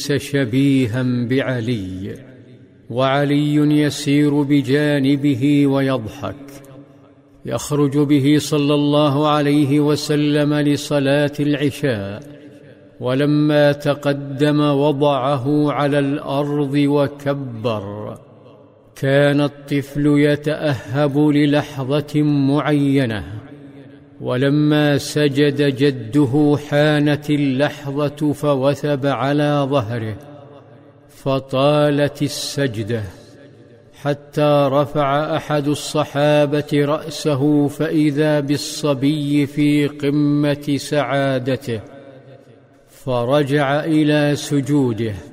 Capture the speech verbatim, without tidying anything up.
شبيها بعلي، وعلي يسير بجانبه ويضحك. يخرج به صلى الله عليه وسلم لصلاة العشاء، ولما تقدم وضعه على الأرض وكبر. كان الطفل يتأهب للحظة معينة، ولما سجد جده حانت اللحظة فوثب على ظهره، فطالت السجدة حتى رفع أحد الصحابة رأسه فإذا بالصبي في قمة سعادته، فرجع إلى سجوده